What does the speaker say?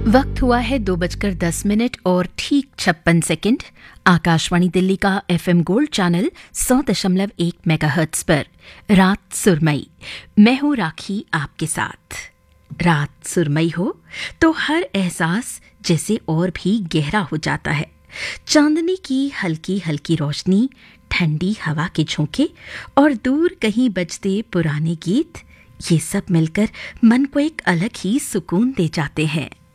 वक्त हुआ है 2:10 और ठीक 56 सेकंड। आकाशवाणी दिल्ली का एफएम गोल्ड चैनल 100.1 मेगाहर्ट्ज पर रात सुरमई। मैं हूं राखी आपके साथ। रात सुरमई हो तो हर एहसास जैसे और भी गहरा हो जाता है। चांदनी की हल्की हल्की रोशनी, ठंडी हवा के झोंके और दूर कहीं बजते पुराने गीत, ये सब मिलकर मन को एक अलग ही सुकून दे जाते हैं।